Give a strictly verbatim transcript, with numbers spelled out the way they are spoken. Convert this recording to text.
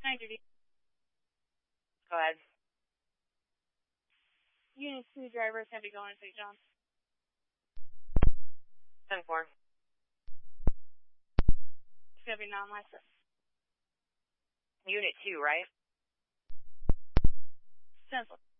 nine thirty. Go ahead. Unit two driver is going to be going to Saint John's. ten four. It's going to be non-licensed. Unit two, right? Central.